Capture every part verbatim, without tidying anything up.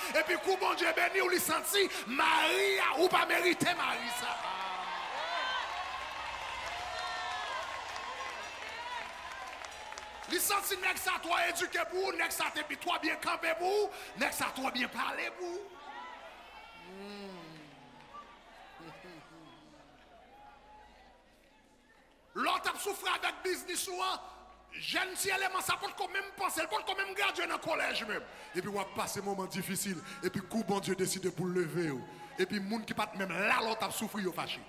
Et puis, coup bon Dieu béni, ou lui senti, Marie, ou pas mérité Marie ça. Lui senti, n'est-ce ça toi éduqué pour, n'est-ce ça t'es toi bien campé pour, n'est-ce ça toi bien parlé pour. L'autre a souffert avec business souvent. Jeune si élément, ça peut quand même penser, elle peut quand même garder dans le collège même. Et puis on va passer un moment difficile. Et puis coup bon Dieu décide pour le lever. Et puis moun qui pas même là l'autre a souffert, il fâché.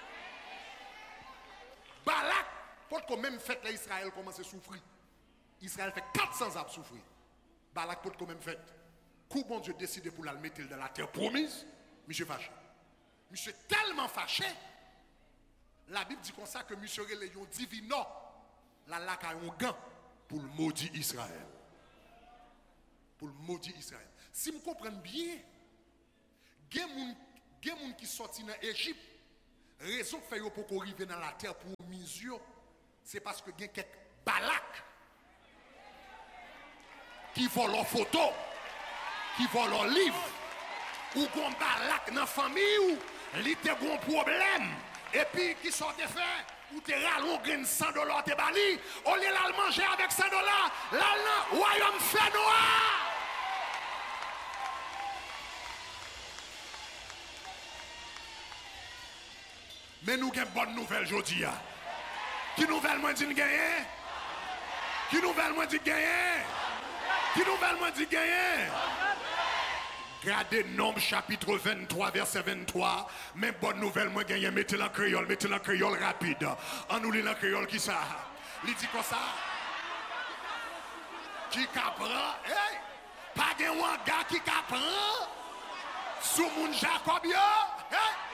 Balak, faut quand même fait l'Israël commence à souffrir. Israël fait quatre cents ans à souffrir. Balak peut quand même fait. Coup bon Dieu décide pour la mettre dans la terre promise. Monsieur fâché. Monsieur tellement fâché. La Bible dit comme ça que monsieur Léon divino. La lac a un gant pour le maudit Israël. Pour le maudit Israël. Si vous comprenez bien, il y a des gens qui sont sortis dans l'Égypte. La raison qui fait pour qu'on arrive dans la terre pour misure, c'est parce que il y a quelques Balak qui volent leurs photos, qui volent leurs livres, ou qu'on Balak dans la famille, ou il y a un problème, et puis qui sont fait. Ou te ralon gagne cent dollars te bali, au lieu de manger avec cent dollars, là, là, royaume fait noir. Mais nous avons une bonne nouvelle aujourd'hui. Qui nouvelle moi dit gagner? Qui nouvelle moi dit gagner? Qui nouvelle moi dit gagner? Regardez Nombre chapitre vingt-trois, verset vingt-trois. Mais bonne nouvelle, moi gagne, mettez la créole, mettez la créole rapide. En nous lit la créole qui ça? Il dit quoi ça? Qui capra? Hey! Pas de un gars qui capra? Sous mon Jacob yo?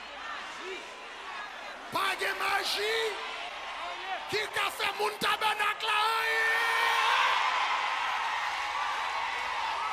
Hey! Pas de magie? Qui a fait mon tabernacle?